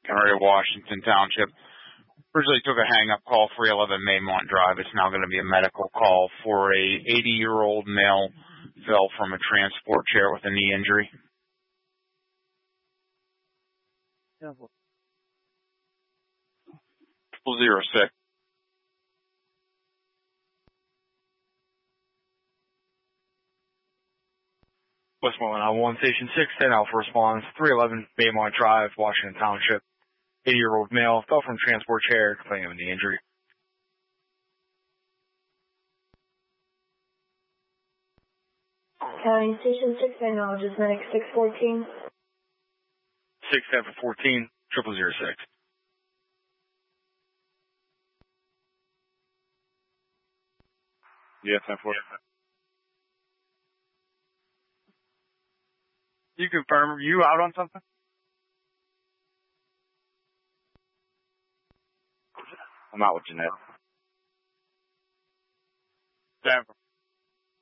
area of Washington Township. Originally took a hang-up call, 311 Maymont Drive. It's now going to be a medical call for a 80-year-old male fell from a transport chair with a knee injury. Yeah. 006. Westmoreland I-1, Station 610, Alpha Response, 311 Baymont Drive, Washington Township. 80-year-old male fell from transport chair, complaining of a knee injury. County Station 6, acknowledges medic 614. 610 for 14, 0006. Yeah, 10-4. You confirm, you out on something? I'm out with Jeanette. 10-4.